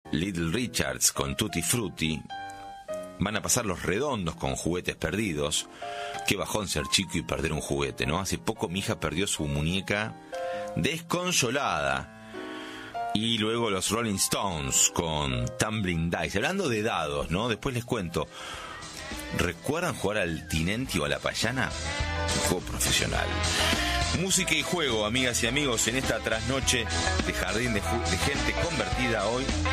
Little Richards con Tutti Frutti. Van a pasar Los Redondos con Juguetes Perdidos. Qué bajón ser chico y perder un juguete, ¿no? Hace poco mi hija perdió su muñeca desconsolada. Y luego los Rolling Stones con Tumbling Dice. Hablando de dados, ¿no? Después les cuento. ¿Recuerdan jugar al Tinenti o a la Payana? Un juego profesional. Música y juego, amigas y amigos, en esta trasnoche de Jardín de Gente Convertida hoy.